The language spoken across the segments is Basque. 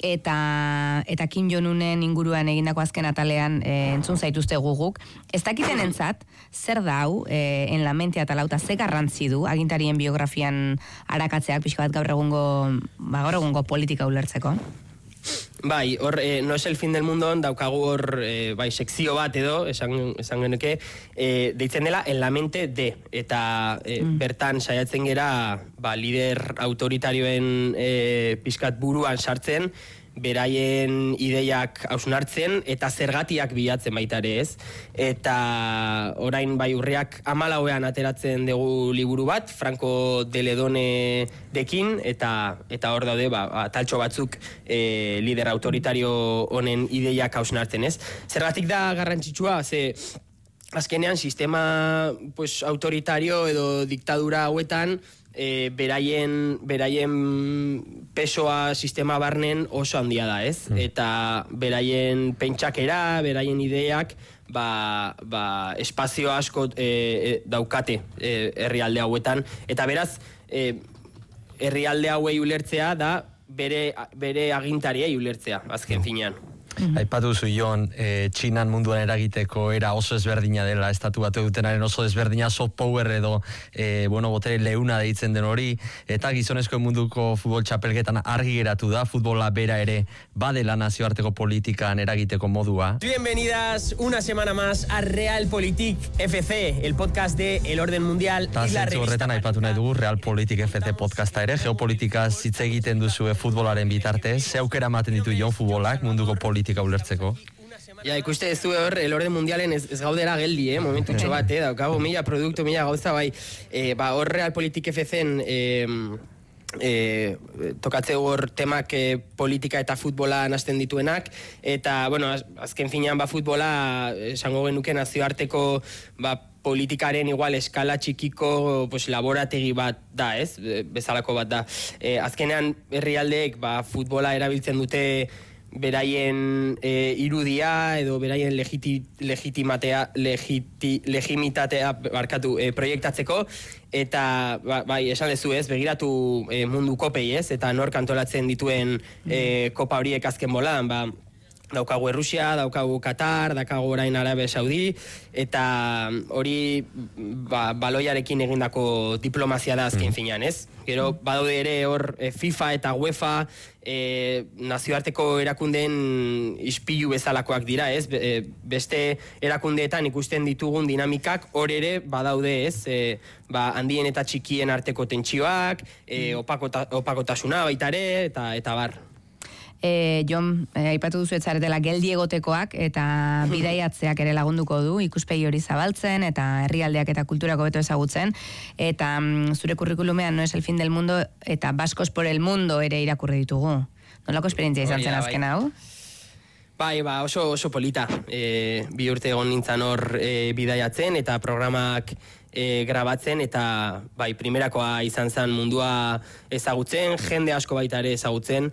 eta Kim Jong-unen inguruan egindako azken atalean entzun zaituzte guguk. Ez dakiten entzat, zer da hau, en la mente atalauta, ze garrantzi du agintarien biografian arakatzeak pixka bat gaur egungo politika ulertzeko? Bai, hor, no es el fin del mundo, daukagu hor, bai, sekzio bat edo, esan genuke, deitzen dela en la mente de, eta bertan saiatzen gera, lider autoritarioen pixkat buruan sartzen, beraien ideiak hausnartzen eta zergatiak bilatzen baita ere, ez? Eta orain bai urriak 14ean ateratzen dugu liburu bat, Franco de Ledone dekin, eta hor daude, taltxo batzuk lider autoritario honen ideiak hausnartzen, ez? Zergatik da garrantzitsua, ze azkenean sistema autoritario edo diktadura hauetan beraien pesoa sistema barnen oso handia da, ez? Eta beraien pentsakera, beraien ideak espazio asko daukate herrialde hauetan, eta beraz herrialde hauei ulertzea da bere agintariei ulertzea, azken finean. Aipatu zu, Jon, Txinan munduan eragiteko era oso ezberdina dela, estatu batu dutenaren oso ezberdina, soft power edo botere leuna deitzen den hori, eta gizonezko munduko futbol txapelketan argi geratu da, futbola bera ere badela nazioarteko politikan eragiteko modua. Bienvenidas una semana más a Realpolitik FC, el podcast de El Orden Mundial y la revista. Horretan aipatu nahi dugu Realpolitik FC podcasta ere, geopolitikaz hitz egiten duzue futbolaren bitartez, ze aukera ematen ditu Jon futbolak munduko politika ulertzeko? Ja, ikuste ez du hor, El Orden Mundialen ez gaudera geldi, momentutxo bat, daukago mila produktu, mila gauza, bai, hor Realpolitik FC-en tokatze hor temak politika eta futbola nazten dituenak, eta, azken finean futbola, esango genuke nazioarteko, politikaren igual eskala txikiko laborategi bat da, ez? Bezalako bat da. Azkenean herrialdeek futbola erabiltzen dute beraien irudia edo beraien legimitatea proiektatzeko, eta bai, esan dezu, ez, begiratu mundu kopei, ez, eta nork antolatzen dituen kopa horiek azken bolan, daukagu Errusia, daukagu Katar, daukagu orain Arabia Saudi, eta hori baloiarekin egindako diplomazia da azken finean, ez? Gero, badaude ere hor FIFA eta UEFA nazioarteko erakundeen ispilu bezalakoak dira, ez? Beste erakundeetan ikusten ditugun dinamikak hor ere badaude, ez? Handien eta txikien arteko tentsioak, opakotasuna baita ere, eta bar. Jon, aipatu duzu etzaretela geldi egotekoak eta bidaiatzeak ere lagunduko du, ikuspegi hori zabaltzen eta herrialdeak eta kulturako beto ezagutzen, eta zure kurrikulumean No es el fin del mundo eta Baskos por el mundo ere irakurri ditugu. Nolako esperientzia izan zen azken hau? Bai, oso polita. 2 urte egon nintzen hor bidaiatzen eta programak grabatzen, eta bai, primerakoa izan zen mundua ezagutzen, jende asko baita ere ezagutzen,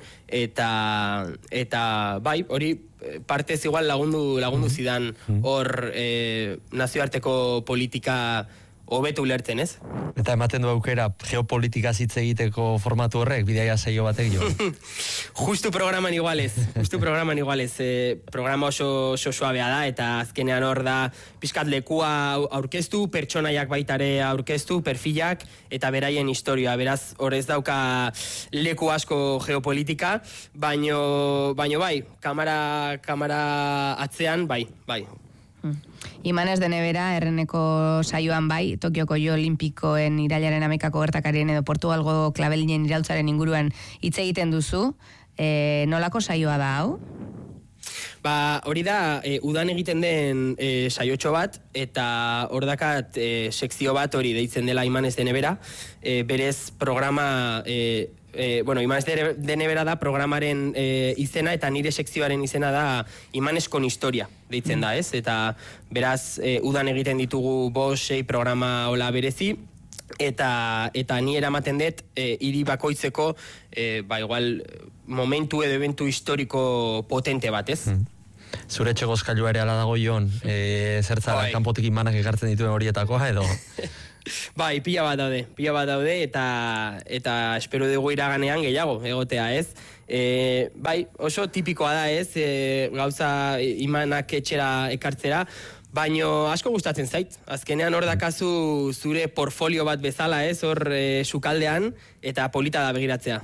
eta bai, hori partez igual lagundu zidan hor nazioarteko politika hobetu ulertzen, ez? Eta ematen du aukera geopolitika hitz egiteko formatu horrek, bidaia saio batek jo. Justu programan igualez. Programa oso suabea da, eta azkenean hor da pizkat lekua aurkeztu, pertsonaiak baitare aurkeztu, perfilak, eta beraien historia. Beraz, hor ez dauka leku asko geopolitika, baino bai, kamara atzean, bai. Imanez de Nevera, erreneko saioan bai, Tokioko Jo Olimpikoen irailaren 11ako gertakarien edo Portugalgo klabelinen iraultzaren inguruan hitz egiten duzu, nolako saioa da hau? Hori da, udan egiten den saiotxo bat, eta hor dakat sekzio bat hori deitzen dela Imanez de Nevera, berez programa... Imanez de Nevera da programaren izena, eta nire sekzioaren izena da Imanez con historia deitzen da, ez? Eta beraz, udan egiten ditugu 5-6 programa hola berezi, eta ni eramaten dut hiri bakoitzeko igual momentu edo eventu historiko potente bat, ez? Zure etxe gozkailua ere ala dago, Jon, zertzara kanpotik imanak ekartzen dituen horietakoa, edo? Bai, pila bat daude, eta espero dugu iraganean gehiago egotea, ez? Bai, oso tipikoa da, ez? Gauza imanak etxera ekartzera, baino asko gustatzen zait. Azkenean hor dakazu zure portfolio bat bezala, ez? Hor sukaldean, eta polita da begiratzea.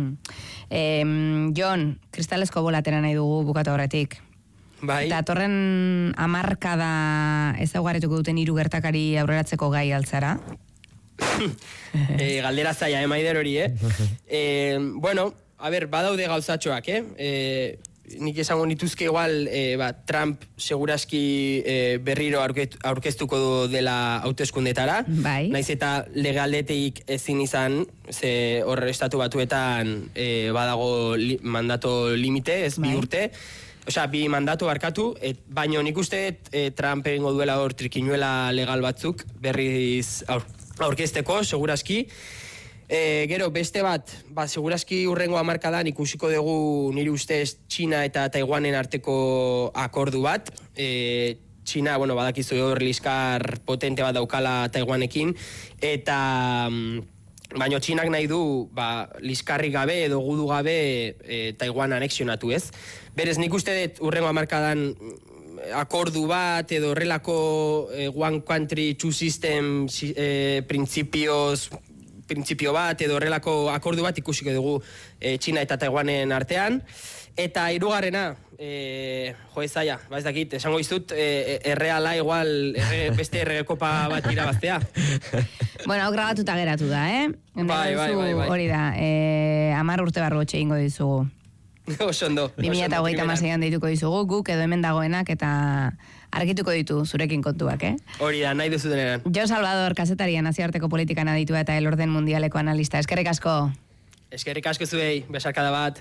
Jon, kristalesko bolatera nahi dugu bukatu horretik. Bai. Eta torren amarkada ezaugarrituko duten 3 gertakari aurreratzeko gai altzara? Galdera zaila, maider hori, Bueno, a ber, badaude gauzatxoak, nik esango nituzke igual, Trump seguraski berriro aurkeztuko dela hauteskundetara. Bai. Naiz eta legaldetik ezin izan, ze hor estatu batuetan badago mandato limite, ez bi urte. Osea, 2 mandatu barkatu, baino nik uste Trump egingo duela hor trikinuela legal batzuk berriz aurkezteko, seguraski. Gero, beste bat, seguraski urrengo hamarkadan ikusiko dugu nire ustez Txina eta Taiwanen arteko akordu bat. Txina, badakizu hor liskar potente bat daukala Taiwanekin, eta baino Txinak nahi du liskarri gabe edo gudu gabe Taiwan anexionatu, ez? Berez, nik uste dut urrengo hamarkadan akordu bat edo horrelako one country, two system printzipio bat edo horrelako akordu bat ikusiko dugu Txina eta Taiwanen artean. Eta 3. Ezaia, ez dakit, esango izut, erreala igual beste errekopa bat irabaztea. Bueno, hau grabatuta geratu da, Bai. Hori da, 10 urte barru etxe ingo dizugu. Oso ondo. 2026an deituko dizugu, guk edo hemen dagoenak eta argituko ditu zurekin kontuak, Hori da, nahi duzu denean. Jon Salvador, kazetaria, nazioarteko politikan aditua eta El Orden Mundialeko analista. Eskerrik asko. Eskerrik asko zuei, besarkada bat.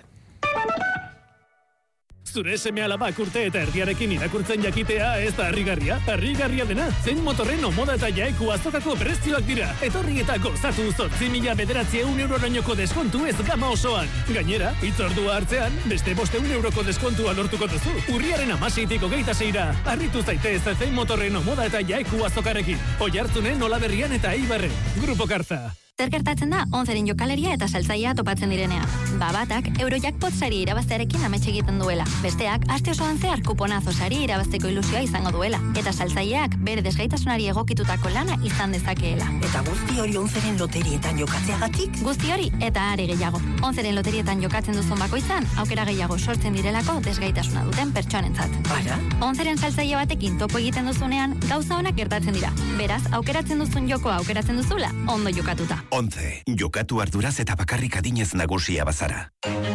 Zure seme-alabak urte eta erdiarekin irakurtzen jakitea ez da harrigarria. Harrigarria dena, zein motorren moda eta jaeku azokako prezioak dira. Etorri eta gozatu 8.900 eurorainoko deskontu ez gama osoan. Gainera, hitzordua hartzean, beste 500 euroko deskontua lortuko duzu. Urriaren 16tik 26ra. Harritu zaitez zein motorren moda eta jaeku azokarekin. Oiartzunen, Olaberrian eta Eibarren. Grupo Karza. Zer gertatzen da, 11 jokaleria eta saltzailea topatzen direnean. Batak, Eurojackpot sari irabaztearekin amets egiten duela. Besteak, aste osoan zehar kuponazo sari irabazteko ilusioa izango duela. Eta saltzaileak bere desgaitasunari egokitutako lana izan dezakeela. Eta guzti hori 11 loterietan jokatzeagatik? Guzti hori eta are gehiago. 11 loterietan jokatzen duzun bakoitzan, aukera gehiago sortzen direlako desgaitasuna duten pertsonentzat. Ara? 11 saltzaile batekin topo egiten duzunean, gauza honak gertatzen dira. Beraz, aukeratzen duzun jokoa aukeratzen duzula, ondo jokatuta. 11. Jokatu arduraz eta bakarrik adinez nagusia bazara.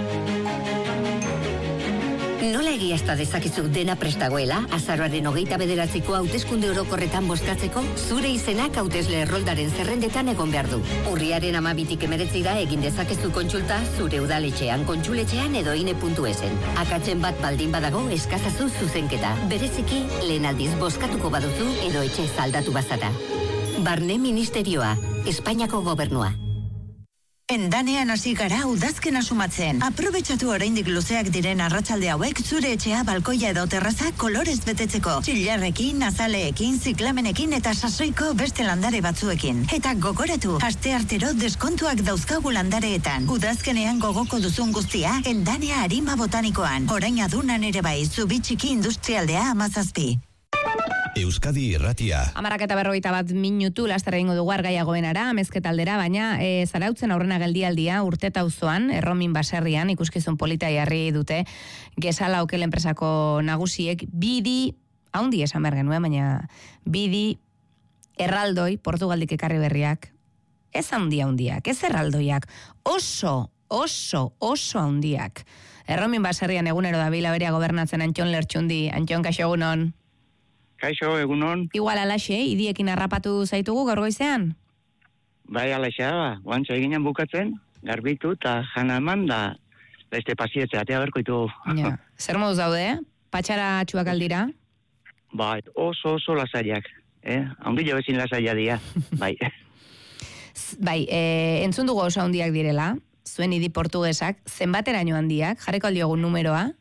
Nola egiazta dezakezu dena prestagoela, azaroaren 29ko hauteskunde orokorretan bozkatzeko, zure izenak hautesle erroldaren zerrendetan egon behar du. Urriaren 12tik 19 egin dezakezu kontsulta zure udaletxean, kontsuletxean edo ine.esen. Akatzen bat baldin badago eskazazu zuzenketa. Bereziki, lehen aldiz bozkatuko baduzu edo etxe zaldatu bazara. Barne Ministerioa, Espainiako Gobernua. Endanean hasi gara udazkena sumatzen. Aprobetxatu oraindik luzeak diren arratsalde hauek zure etxea, balkoia edo terraza kolorez betetzeko. Txilarrekin, azaleekin, ziklamenekin eta sasoiko beste landare batzuekin. Eta gogoratu, asteartero deskontuak dauzkagu landareetan. Udazkenean gogoko duzun guztia, Endanea Arima Botanikoan. Orain adunan ere bai, Zubitxiki Industrialdea 17. Euskadi Irratia. 11:41 minutu laster egingo dugu argaiagoenara, amezketaldera, baina Zarautzen aurrena geldialdia urteta auzoan, Erromin baserrian ikuskizun polita jarri dute Gesala Okel enpresako nagusiek bidi haundi esan behar genuen, baina bidi erraldoi Portugaldik ekarri berriak ez handiak, ez erraldoiak, oso handiak. Erromin baserrian egunero dabila beria gobernatzen Antxon Lertxundi. Antxon, kaixo egunon. Kaixo, egunon. Igual alaxe, idiekin harrapatu zaitugu gaur goizean? Bai, alaxe da, guantza eginen bukatzen, garbitu eta jana eman da beste pasietze, atea berkoitu. Ja. Zer moduz daude, patxara txuak aldira? Bai, oso lasaiak, Haundillo bezin lasaia dia, bai. Bai, entzun dugu oso handiak direla, zuen idi portugesak, zenbateraino handiak, jarriko aldiogun numeroa?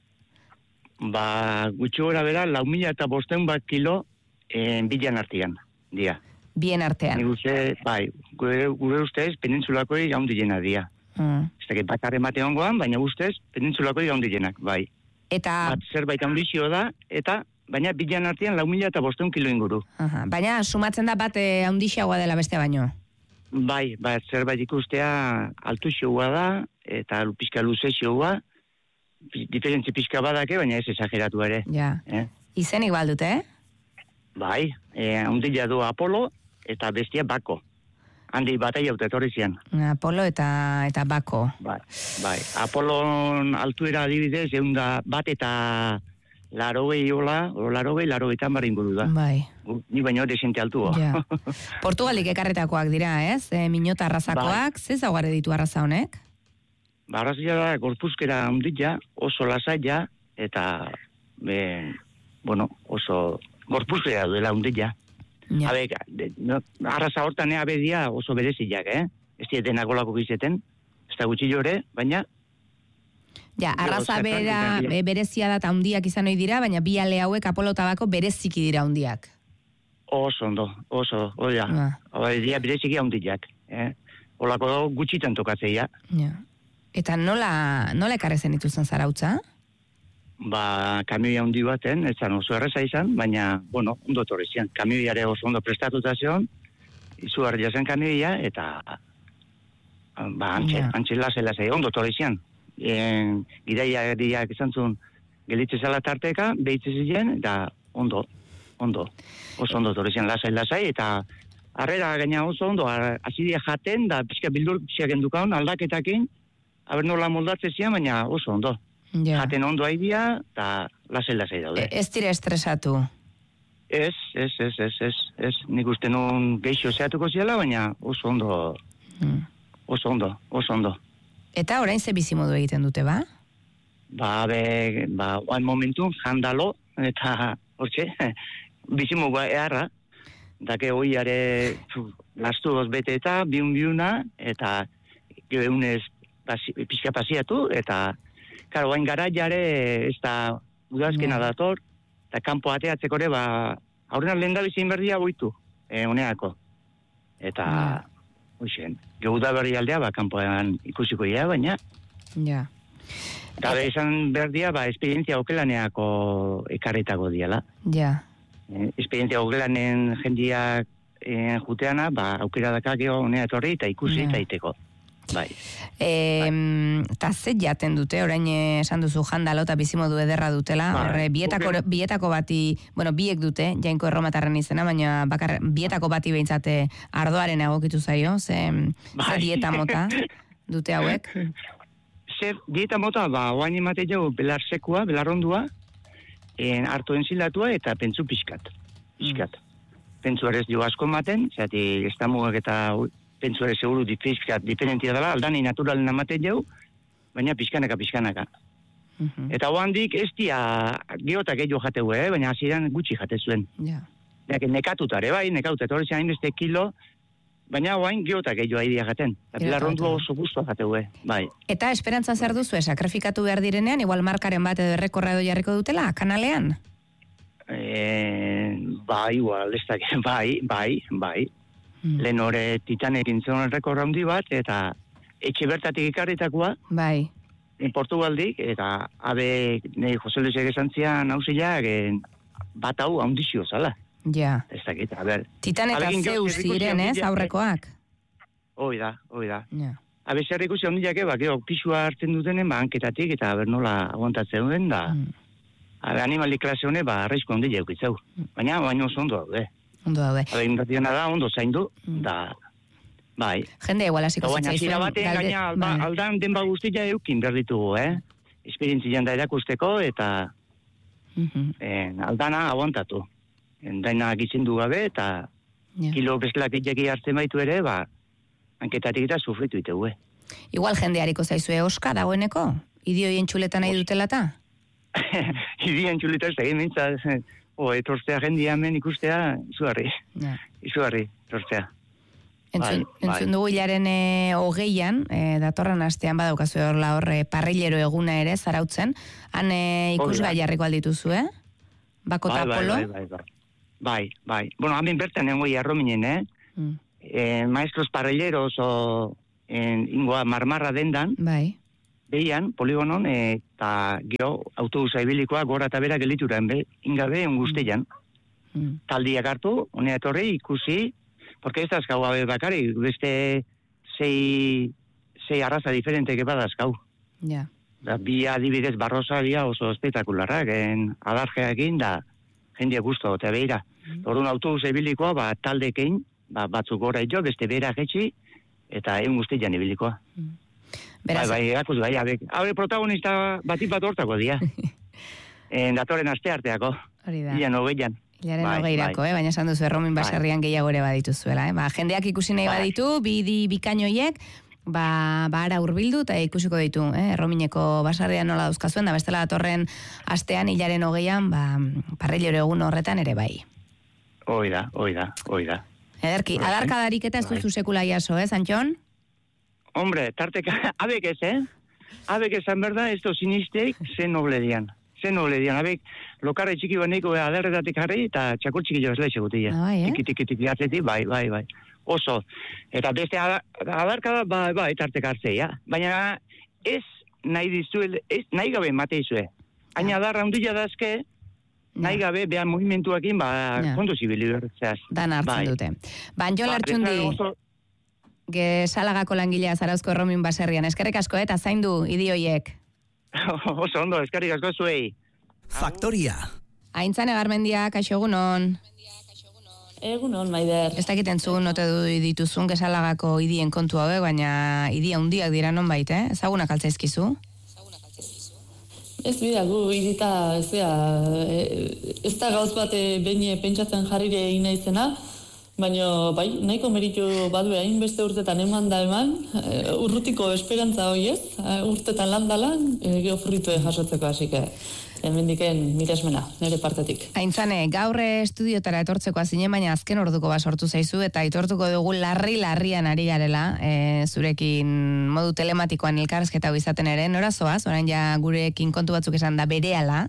Gutxi gora bera, 4.500 kilo bilan artian, dia. bien artean. Nik uste, bai, gure ustez, penintsulakoi gaundiena dira. Ez dakit bakarren bate ongoan, baina ustez, penintsulakoi gaundienak, bai. Eta... Bat zerbait handizio da, eta baina bilan artean 4.500 kilo inguru. Baina sumatzen da bat handixagoa dela beste baino? Bai, zerbait ikustea altu xioa da, eta pixka luze xioa, diferentzi pixka badake, baina ez esageratu ere. Ja. Izenik baldute, Bai, handila du Apolo, eta bestia Bako. Handi batai haute etorri zian. Apolo eta Bako. Bai. Apolon altuera adibidez, bat eta 80 tamar inguru da. Bai. Ni baino desente altua. Ja. Portugalik ekarretakoak dira, ez? Minota arrazakoak, ze zaugarri ditu arraza honek? Arrazia da, gorpuzkera handila, oso lasaia, eta, oso gorpuzkera duela handila. Ja. Arraza hortan abedia oso bereziak, Ez dietenak olako bizeten, ez da gutxi jore, baina... Ja, arraza berezia da eta handiak izan ohi dira, baina bi ale hauek Apolo eta Bako bereziki dira handiak. Oso ondo, oia. Dia bereziki handiak, Olako gutxitan tokatzeia. Ja. Eta nola ekarri zen dituzten Zarautza? Kamioi handi baten, ez zan oso erreza izan, baina, ondo torri zian. Kamioiare oso ondo prestatuta zion, izugarria zen kamioia, eta antxe lasai, ondo torri zian. Gidaiak izan zuen gelitze zala tarteka, behitze ziren, eta ondo, oso ondo torri zian lasai, eta arrera gaina oso ondo, azidia jaten, da pixka bildur pixka gendukaun, aldaketakin, haber nola moldatze zian, baina oso ondo. Ja. Jaten ondo haidia, eta lasai daude. Ez dire estresatu? Ez. Nik uste nun geixo zehatuko ziela, baina oso ondo. Oso ondo. Eta orain ze bizimodu egiten dute, ba? Oain momentun, jandalo, eta hortxe, bizimogu eharra, dake hoiare lastu bete eta biuna, eta geunez pixka pasiatu, eta karo, oain gara jare ez da udazkena dator, eta kanpo ateatzeko ere, aurrean lehen da bizin berdia boitu, honeako. Eta, hoxen, geuda berri aldea, kanpoan ikusiko ia, baina... Ja. Gabe izan berdia, esperientzia okelaneako ekarretako diala. Ja. Esperientzia okelanen jendiak juteana, aukera dakakeo honea etorri, eta ikusi eta iteko. Bai. Eta ze jaten dute, orain esan duzu jandalo eta bizimodu ederra dutela, bietako bati, biek dute, Jainko Erromatarren izena, baina bietako bati behintzate ardoaren egokitu zaio, ze dieta mota dute hauek? Zer dieta mota, oain emate jau belar sekua, belar ondua, hartu enzilatua eta pentsu pixkat. Pentsu ere ez dio asko ematen, zati estamuak eta pentsu ere seguru diferentia dela, aldani naturalen amaten jau, baina pixkanaka. Eta oandik ez dia geotak gehiago jateu, baina hasieran gutxi jate zuen. Nekatutare, nekatuta, eta hori zein beste kilo, baina oain geotak gehiago aidea jaten. Eta rondua oso guztua jateu, bai. Eta esperantza zer duzu, sakrifikatu behar direnean, igual markaren bat edo errekorra edo jarriko dutela, kanalean? Igual, ez da, bai. Lehen hori Titanekin zen errekorra handi bat, eta etxe bertatik ikarritakoa. Bai. Portugaldik, eta nahi Jose Luisek esan zian hausiak, bat hau handizio zala. Ja. Ez dakit, ber. Titan eta Zeus ziren, ez, aurrekoak? Hoi da. Ja. Zer ikusi handiak, pisua hartzen dutenen, hanketatik, eta nola aguantatzen duen, da, animali klase hone, arraizko handia eukitzeu. Baina oso ondo daude. Ondo daude. Invertiona da, ondo zaindu, da, bai. Jende igual hasiko zitzaizuen. Baina aldan denba guztia eukin berditugu, esperientzian da erakusteko, eta aldana aguantatu. Daina gizendu gabe, eta kilo bestelak itxeki hartzen baitu ere, hanketatik eta sufritu itegu. Igual jende hariko zaizue oska dagoeneko? Idioien txuleta nahi dutelata? Idioien txuleta ez da, mintzat, etorztea jendia hemen ikustea, izugarri, etorztea. Entzun dugu hilaren 20an, datorren astean badaukazu horre parrillero eguna ere, Zarautzen, han ikusgai jarriko aldituzu, Bako eta Apolo? Bai. Bueno, hemen bertan engoi arrominen, maestros parrilleros o ingoa marmarra dendan, bai. Behian, poligonon, eta gero autobusa ibilikoa gora eta bera gelituran, ingabe unguzteian. Taldiak hartu, honea etorri, ikusi, porque ez dazkau gabe bakari, beste sei arraza diferente badazkau. Ja. Bi adibidez barrosa dia oso espetakularrak, adarjeakin da jendia gusto, eta behira. Orduan autobusa ibilikoa, taldekein, batzuk gora jo, beste bera getxi, eta egun guztian ibilikoa. Bai, akuz bai, abe protagonista bat hortako dia. Datoren aste arteako. Hori da. Ilan hogeian. Ilaren hogeirako, baina esan duzu erromin baserrian gehiago ere badituzuela. Jendeak ikusi nahi baditu, bikainoiek, ara hurbildu eta ikusiko ditu, erromineko baserrian nola dauzkazuen, da bestela datorren astean, hilaren hogeian, parrillero egun horretan ere bai. Oida. Ederki, adarkadarik eta ez duzu sekula jaso, Antxon? Hombre, tarteka, abek ez, Abek esan berda, ez do sinisteik, zen noble dian. Abek, lokarra txiki baneiko adarretatik jarri, eta txakol txiki jo ez laixe gutia. Tiki atzeti, bai. Oso. Eta beste adarkada, bai, tarteka hartzei, Baina ez nahi dizuel, ez nahi gabe mate izue. Haina adarra hundila dazke, nahi gabe, behan movimentuakin, kontu zibili bertzeaz. Dan hartzen dute. Antxon Lertxundi, Gesalagako langilea Zarauzko erromin baserrian. Eskerrik asko, eta zaindu idioiek. Oso ondo, eskerrik asko zuei. Faktoria. Aintzane Garmendia, kaixo egunon. Egunon, Maider. Ez dakiten zuen note du dituzun Gesalagako idien kontu hauek, baina idia hundiak dira non bait, ezagunak altzaizkizu? Ez bida, gu idita, ez da gauz bat behin pentsatzen jarrire ina izena, baina, bai, nahiko meritu badue hainbeste urtetan eman, urrutiko esperantza hoi ez, urtetan landalan, geofruitue jasotzeko hasike. Hemendiken miresmena, nire partetik. Aintzane, gaur estudiotara etortzeko azinen, baina azken orduko sortu zaizu, eta aitortuko dugu larrian ari garela, zurekin modu telematikoan elkarrezketa hau izaten ere, nora zoaz, orain ja gurekin kontu batzuk esan da berehala?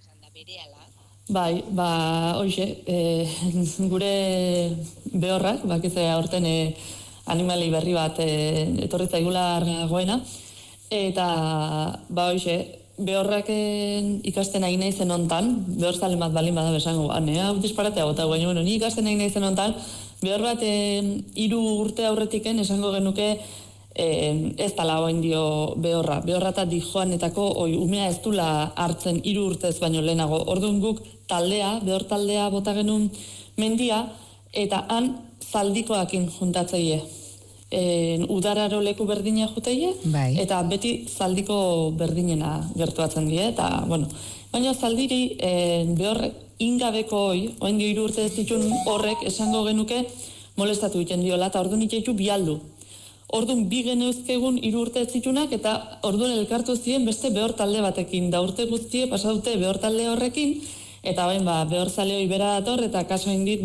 Bai, hoxe, gure behorrak, bakize aurten animali berri bat etorri zaigula argagoena, eta hoxe, behorrak ikasten nahi naizen hontan, behor zalen bat balin bada besango, hau disparatea gota, baina ni ikasten nahi naizen hontan, behor bat 3 urte aurretiken esango genuke ez tala oain dio behorrata dijoanetako umea ez dula hartzen 3 urtez baino lehenago. Orduan guk behor taldea bota genuen mendia, eta han zaldikoakin juntatzeie. Udararo leku berdina juteie, eta beti zaldiko berdinena gertuatzen die, eta, baina zaldiri behorrek ingabeko oain dio 3 urte ez ditun horrek esango genuke molestatu egiten diola, eta orduan itxaitu bialdu. Orduan bi geneuzkegun 3 urte ez zitunak, eta orduan elkartu ziren beste behor talde batekin, da urte guztie pasadute behor talde horrekin, eta behor zaleoi bera dator, eta kaso indit,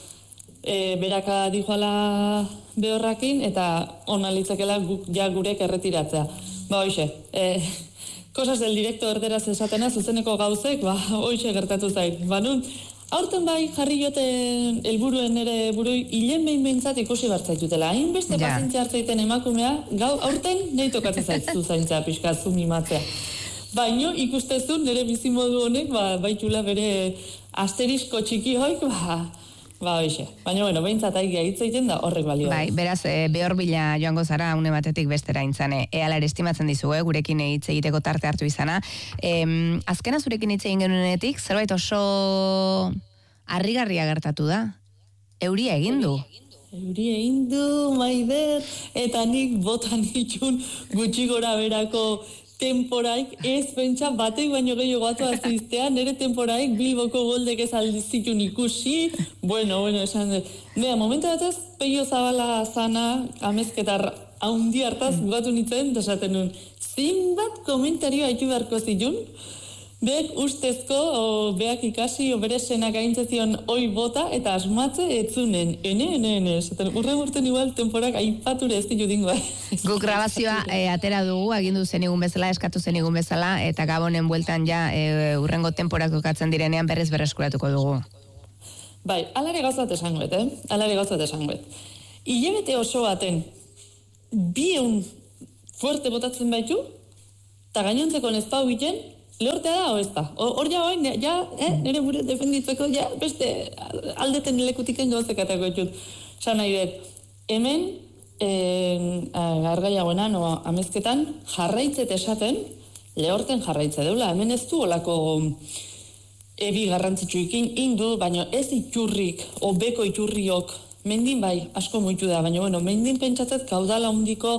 beraka dijoala behorrakin, eta onalitzakela gurek erretiratzea. Hoxe, cosas del directo erderaz esatena, zuzeneko gauzek, hoxe gertatu zait. Aurten jarri joten helburuen ere burui, hilen behintzat ikusi bartzaitutela. Hainbeste pazientzia hartzaiten emakumea, aurten nahi tokatzen zaitzu zaintza pixka, zu mimatzea. Baino ikustezun nire bizimodu honek, baitula bere asterisko txiki hoik, hoxe. Baina, behintzat aigia hitzaiten da horrek balio. Beraz, behor bila joango zara, une batetik bestera intzane. Ehala ere estimatzen dizu, gurekin hitz egiteko tarte hartu izana. Azkena zurekin hitz egin genuenetik, zerbait oso harrigarria gertatu da. Euria egin du. Euria egin du, Maider, eta nik botan itxun gutxi gora berako temporaik, ez pentsa batek baino gehiago gatu aziztean, nire temporaik Bilboko goldek ez aldizitun ikusi, esan dut. Momentu batez, peio zabala zana, amezketar haundi hartaz bugatu nintzen, desaten nun, zinbat komentario haitu beharko zitun, beak ustezko, beak ikasi, bere senak aintzizion oi bota, eta asmatze etzunen, esaten, urten igual temporak aipature ez ditu dingoa. Guk grabazioa atera dugu, agindu zenigun bezala, eskatu zenigun bezala, eta gabonen bueltan ja urrengo temporak dukatzen direnean berreskuratuko dugu. Bai, alare gauzat esangoet, Alare gauzat esangoet. Hilabete oso baten 200 fuerte botatzen baitu, eta gainontzeko nezpau biten, lehortea da, o ez da? Hor nire gure defenditzeko, beste aldeten lekutiken gauzekatako etxut. Zan nahi dut, hemen, argaiagoenan, amezketan, jarraitzet esaten, lehorten jarraitze deula. Hemen ez du olako ebi garrantzitsuikin indu, baina ez iturrik, beko iturriok, mendin bai, asko muitu da, baina mendin pentsatzet kaudala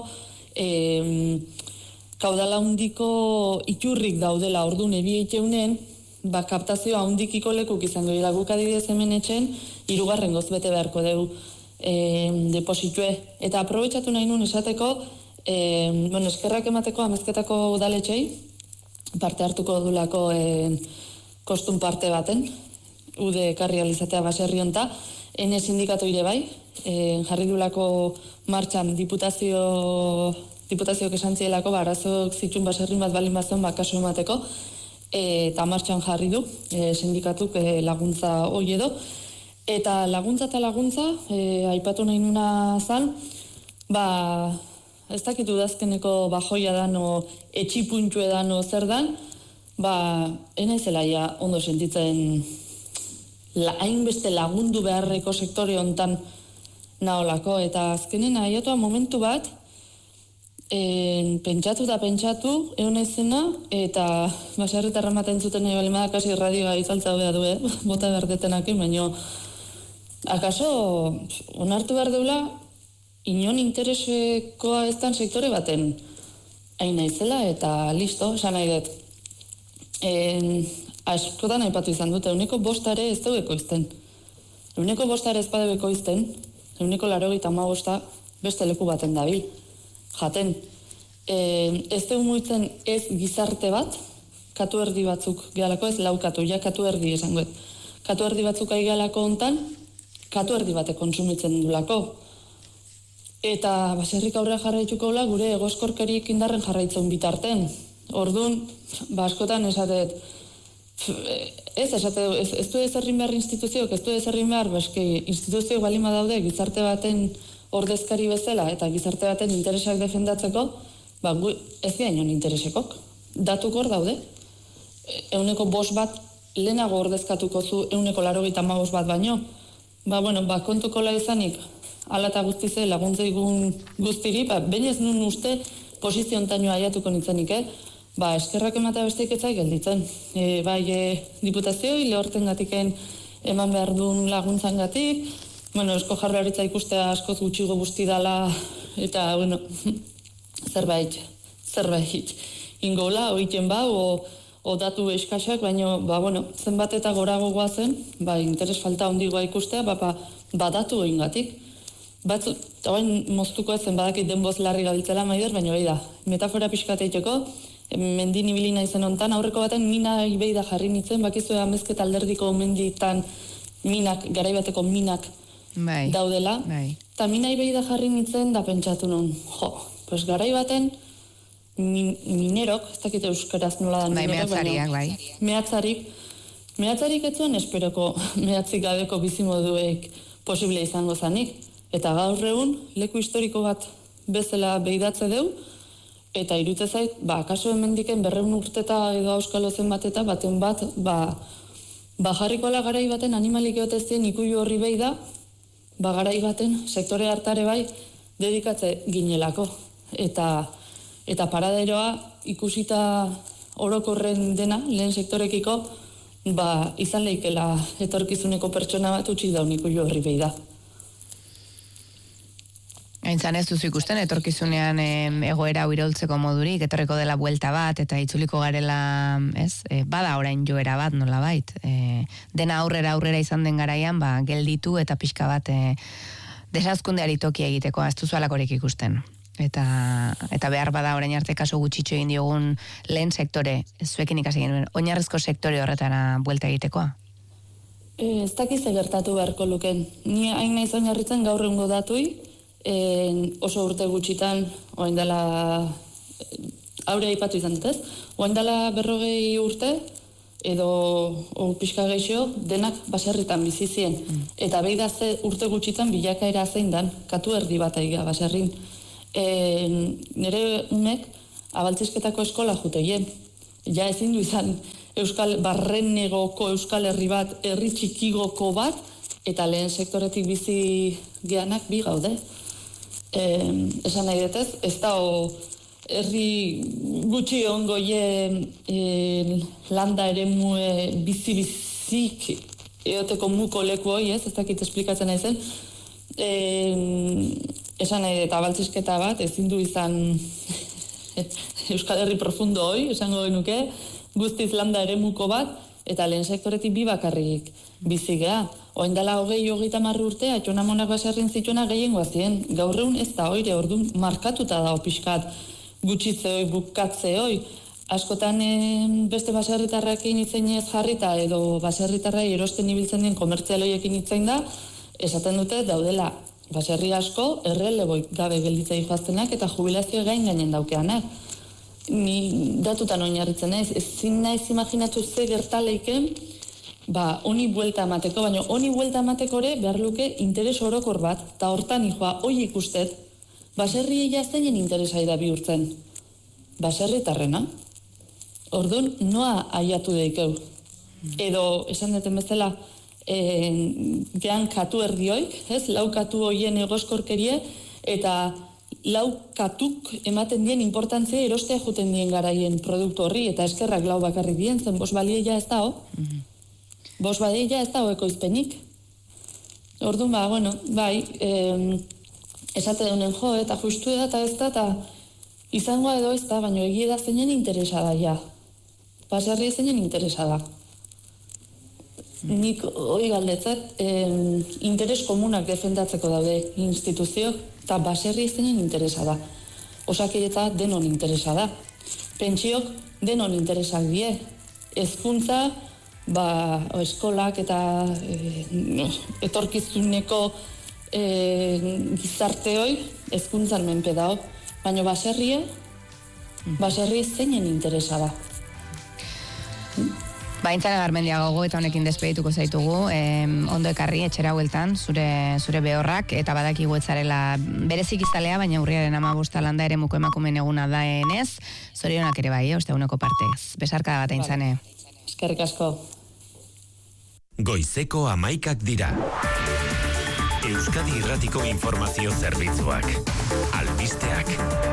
hundiko iturrik daudela ordun ebi eiteunen, kaptazioa hundikiko lekuk izango dira guk adibidez hemen etxen, 3. goz bete beharko dugu depositue. Eta aprobetxatu nahi nun esateko, eskerrak emateko amezketako udaletxei, parte hartuko dulako kostun parte baten, ude karri alizatea baserri honta, ene sindikatu ire bai, jarri dulako martxan diputazioak esan zielako, arazok zitsun baserrin bat balin bazuen kasu emateko, eta martxan jarri du sindikatuk laguntza hoi edo, eta laguntza, aipatu nahi nuna zan, ez dakitu dazkeneko bajoia dan, etxipuntxu edan, zer dan, enaizela ondo sentitzen hainbeste lagundu beharreko sektore hontan naholako, eta azkenen aiatua momentu bat, pentsatu, egonaizena, eta baserritarra maten zuten nahi balimada kasi radioa izaltza hobea du, bota berdetenakin, baina akaso onartu behar deula, inon interesekoa ez dan sektore baten hain naizela, eta listo, esan nahi dut. Askotan aipatu izan dute, 5% ez dugu ekoizten. 5% ez badu ekoizten, 95% beste leku baten dabil. Jaten, ez dugu muitzen ez gizarte bat, katu erdi batzuk gehalako, ez laukatu, katu erdi esangoet. Katu erdi batzuk aigehalako hontan, katu erdi batek kontsumitzen dulako. Eta baserrik aurrera jarraituko gure egoskorkerik indarren jarraitzen bitarten. Orduan, askotan esatet, ez du ezerrin behar instituzioak, ez du ezerrin behar, instituzioak balima daude gizarte baten ordezkari bezala eta gizarte baten interesak defendatzeko, ez da inon interesekok. Datuk hor daude. 5% bat lehenago ordezkatuko zu 95% bat baino. Kontuko la izanik, ala eta guztize laguntzeigun guztiri, baina ez nun uste posizio ontainoa aiatuko nitzenik, eskerrak ematea besteik etzai gelditzen. Diputazioi lehorten gatiken eman behar duen laguntzan gatik, esko jarraritza ikustea askoz gutxigo guzti dala, eta, zerbait ingola, oiten o datu eskaxak, baina, zenbat eta gorago guazen, interes falta hondigoa ikustea, datu egin gatik. Hain moztuko ezen badakit denboz larri gabiltzela maider, baina metafora pixkateiteko, mendin ibilina izan hontan, aurreko baten mina ibeida jarri nitzen, bakizue amezket alderdiko menditan minak, garaibateko minak daudela. Eta mina ibeida jarri nitzen da pentsatu non, garaibaten minerok, ez dakit euskaraz nola da minerok, mehatzarik etzuen esperoko mehatzik gabeko bizimoduek posible izango zanik. Eta gaur egun, leku historiko bat bezala behidatze deu, eta irutze zait, akaso hemendiken 200 urteta edo auskalo zen bateta, baten bat, jarrikola garai baten animalik eotezien ikuilu horri behi da, garai baten sektore hartare bai dedikatze ginelako. Eta paraderoa ikusita orokorren dena, lehen sektorekiko, izan leikela etorkizuneko pertsona bat utxik daun ikuilu horri behi da. Aintzan ez duzu ikusten, etorkizunean egoera uiroltzeko modurik, etorreko dela buelta bat, eta itzuliko garela, bada orain joera bat, nola bait. Dena aurrera izan den garaian, gelditu eta pixka bat desazkundeari tokia egiteko, ez duzu alakorik ikusten. Eta behar bada orain arte kaso gutxitxo egin diogun lehen sektore, zuekin ikasi genuen, oinarrizko sektore horretara buelta egitekoa? Ez dakize gertatu beharko luken. Ni hain nahi oinarritzen gaur egungo datui, oso urte gutxitan, oain dela, aurre aipatu izan dut ez, oain dela 40 urte, edo pixka geixo, denak baserritan bizi ziren. Eta behi da ze urte gutxitan bilakaera zein dan, katu erdi bat aiga baserrin. Nire umek abaltzizketako eskola juteien. Ja ezin du izan Euskal Barrenegoko Euskal Herri bat, herri txikigoko bat, eta lehen sektoretik bizi geanak bi gaude. Esan nahi detez, ez da herri gutxi ongoie landa ere bizi-bizik eoteko muko leku hoi, ez dakit esplikatzen nahi zen. Esan nahi eta baltzisketa bat, ezin du izan Euskal Herri profundo hoi, esango genuke, guztiz landa ere muko bat, eta lehen sektoretik bi bakarrik bizi gea. Oain dela 20-30 urte, atxonamonak baserrin zituena gehien guazien. Gaur egun ez da oire, orduan markatuta da pixkat gutxitzeoi, bukatzeoi. Askotan beste baserritarrakin itzainez jarrita edo baserritarrai erosten ibiltzen den komertzialoiekin itzain da, esaten dute daudela baserri asko erreleboi gabe gelditzei joaztenak eta jubilazio gainen daukeanak. Ni datutan oinarritzen naiz, ezin naiz imaginatu ze gertaleiken, honi buelta emateko, baina honi buelta emateko ere behar luke interes orokor bat, eta hortan joa, hoi ikustet, baserri jazteinen interesai da bihurtzen. Baserritarrena. Orduan, noa aiatu daikeu. Edo, esan deten bezala, gehan katu erdioik, lau katu hoien egoskorkerie, eta lau katuk ematen dien importantzia erostea juten dien garaien produktu horri, eta eskerrak lau bakarrik dien, zen bos balieia ez da, bos balieia ez da ekoizpenik. Orduan, esate dunen jo, eta justu eta ez da, eta izangoa edo ez da, baina egia da zeinen interesa da, ja. Baserri zeinen interesa da. Nik hori galdetzat, interes komunak defendatzeko daude instituzio, eta baserri zeinen interesa da. Osakidetza denon interesa da. Pentsiok denon interesak die. Hezkuntza, eskolak eta etorkizuneko gizarteoi hezkuntzan menpe dao. Baina baserri zeinen interesa da. Aintzane Garmendia gogo eta honekin despedituko zaitugu, ondo ekarri etxera hueltan, zure behorrak, eta badakigu etzarela berezik izalea, baina urriaren 15 landa ere muko emakumen eguna daenez, zorionak ere bai, osteguneko partez. Besarka bat Aintzane. Eskerrik asko. Goizeko 11 dira. Euskadi Irratiko informazio zerbitzuak. Albisteak.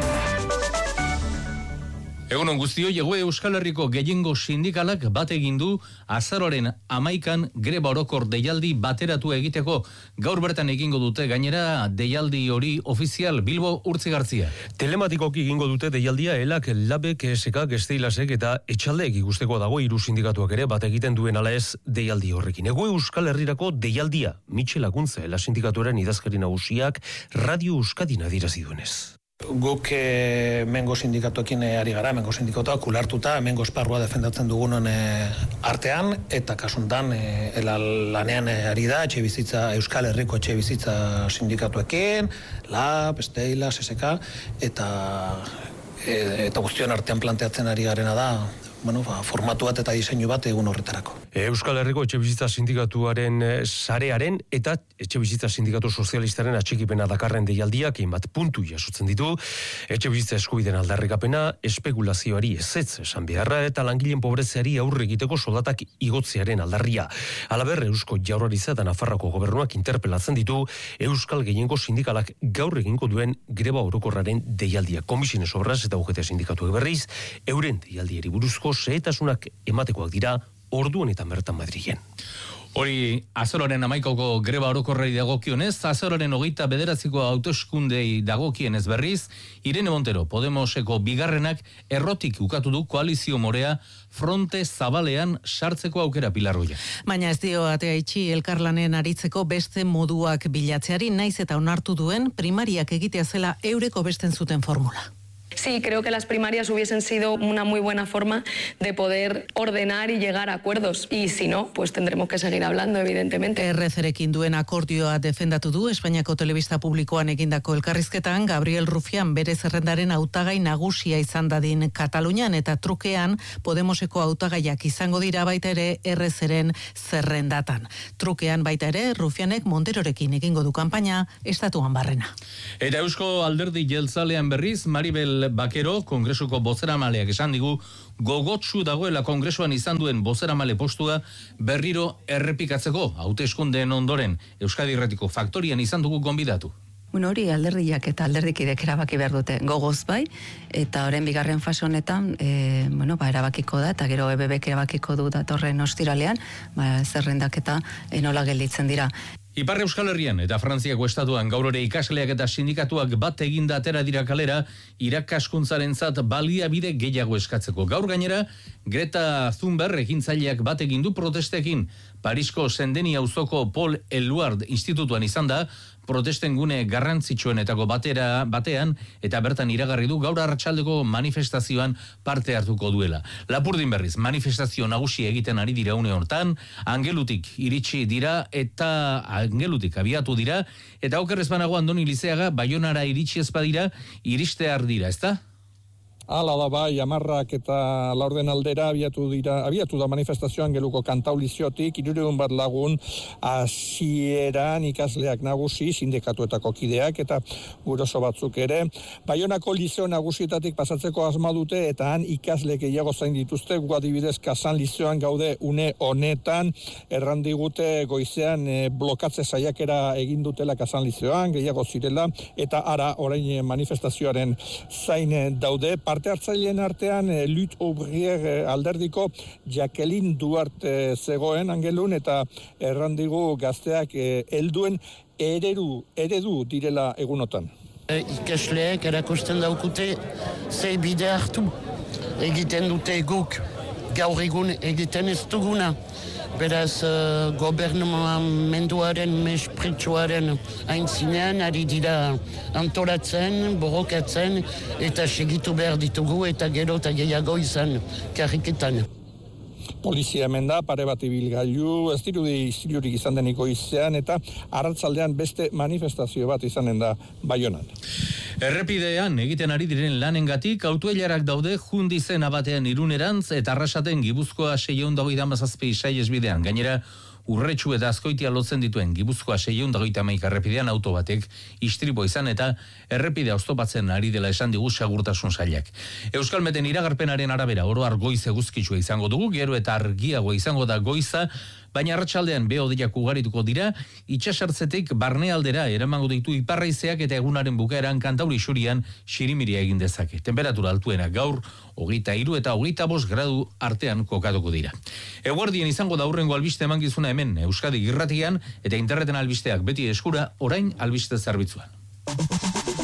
Egunon guztio, Egoe Euskal Herriko gehiengo sindikalak bat egin du azaroaren 11an greba orokor deialdi bateratu egiteko. Gaur bertan egingo dute gainera deialdi hori ofizial. Bilbo Urtzigartzia. Telematikoki egingo dute deialdia elak, labek, ESK, Gesteilasek eta etxaldeek ikusteko dago hiru sindikatuak ere bat egiten duen ala ez deialdi horrekin. Egoe Euskal Herrirako deialdia, Mitxel Aguntza, ela sindikatuaren idazkari nagusiak Radio Euskadin adierazi duenez. Guk mengo sindikatuekin ari gara, mengo sindikatuak ulartuta, mengo esparrua defendatzen dugunon artean, eta kasuntan lanean ari da, Euskal Herriko etxe bizitza sindikatuekin, LAB, Esteila, SSK, eta guztion artean planteatzen ari garena da, formatu bat eta diseinu bat egun horretarako. Euskal Herriko etxebizitza sindikatuaren sarearen eta etxebizitza sindikatu sozialistaren atxikipena dakarren deialdiak hainbat puntu jasotzen ditu, etxebizitza eskubideen aldarrikapena, espekulazioari ezetz esan beharra eta langileen pobreziari aurre egiteko soldatak igotzearen aldarria. Halaber, Eusko Jaurlaritza eta Nafarroako gobernuak interpelatzen ditu Euskal gehiengo sindikalak gaur egingo duen greba orokorraren deialdia. Komisiones Obras eta UGT sindikatuek berriz, euren deialdiari buruzko xehetasunak ematekoak dira ordu honetan bertan Madrilen. Hori azaroaren 11ko greba orokorrei dagokionez, azaroaren 29ko hauteskundei dagokienez berriz, Irene Montero, Podemoseko bigarrenak errotik ukatu du koalizio morea fronte zabalean sartzeko aukera Pilarroia. Baina ez dio atea itxi elkarlanen aritzeko beste moduak bilatzeari, naiz eta onartu duen primariak egitea zela eureko besten zuten formula. Sí, creo que las primarias hubiesen sido una muy buena forma de poder ordenar y llegar a acuerdos. Y si no, pues tendremos que seguir hablando, evidentemente. Errezerekin duen akordioa defendatu du Espainiako telebista publikoan egindako elkarrizketan Gabriel Rufián bere zerrendaren hautagai nagusia izan dadin Katalunian eta trukean Podemoseko hautagaiak izango dira baita ere Errezeren zerrendatan. Trukean baita ere Rufianek Monterorekin egingo du kanpaina estatuan barrena. Eta Eusko Alderdi Jeltzalean berriz Maribel Bakero Kongresuko bozeramaleak esan digu gogotsu dagoela Kongresuan izan duen bozeramale postua berriro errepikatzeko hauteskundeen ondoren Euskadi Irratiko Faktorian izan dugu gonbidatu. Hori alderdiak eta alderdikidek erabaki behar dute gogoz bai, eta orain bigarren fase honetan erabakiko da, eta gero EBBek erabakiko du datorren ostiralean, zerrendak eta nola gelditzen dira. Ipar Euskal Herrian eta Frantziako estatuan gaurore ikasleak eta sindikatuak bat eginda atera dira kalera irakaskuntzarentzat baliabide gehiago eskatzeko. Gaur gainera, Greta Thunberg ekintzaileak bat egin du protestekin. Parisko Sendeni auzoko Paul Eluard institutuan izan da, protesten gune garrantzitsuenetako batean eta bertan iragarri du gaur arratsaldeko manifestazioan parte hartuko duela. Lapurdin berriz, manifestazio nagusi egiten ari dira une hortan, Angelutik iritsi dira eta Angelutik abiatu dira, eta okerrez banago Andoni Lizeaga Baionara iritsi ez badira, iristear dira, ezta? Hala da bai, 10 eta 4 aldera abiatu da manifestazioan Angeluko Kantauliziotik, 300 bat lagun hasieran ikasleak nagusi, sindikatuetako kideak eta guroso batzuk ere. Baionako Lizeo nagusietatik pasatzeko asma dute eta han ikasle gehiago zain dituzte, gu adibidez Kazan Lizeoan gaude une honetan, errandigute goizean blokatze saiakera egin dutela Kazan Lizeoan, gehiago zirela, eta ara orain manifestazioaren zain daude. Parte hartzaileen artean Lut Obrier alderdiko Jacqueline Duarte zegoen Angelun eta errandigu gazteak helduen eredu direla egunotan. Ikasleek erakusten daukute ze bide hartu. Egiten dute guk gaur egun egiten ez duguna. Beraz, gobernamenduaren mespritsuaren aintzinean ari dira antolatzen, borrokatzen, eta segitu behar ditugu eta gero eta gehiago izan karriketan. Polizia hemen da, pare bat ibilgailu, ez dirudi istilurik izan deniko izan, eta arratzaldean beste manifestazio bat izanen da Baionan. Errepidean egiten ari diren lanengatik autoilarak daude Jundizen abatean Irunerantz eta Arrasaten Gipuzkoa 627 saihesbidean. Gainera, Urretxu eta Azkoitia lotzen dituen Gipuzkoa 631 errepidean auto batek istripo izan eta errepidea oztopatzen ari dela esan digu segurtasun sailak. Euskalmeten iragarpenaren arabera oro har goiz eguzkitsua izango dugu, gero eta argiagoa izango da goiza, baina arratsaldean behe-hodeiak ugarituko dira, itxasartzetik barnealdera eramango ditu iparraizeak eta egunaren bukaeran Kantauri Xurian xirimiria egin dezake. Temperatura altuena gaur 23 eta 25 gradu artean kokatuko dira. Eguerdien izango da hurrengo albiste emankizuna hemen Euskadi Irratian eta interneten albisteak beti eskura orain albiste zerbitzuan.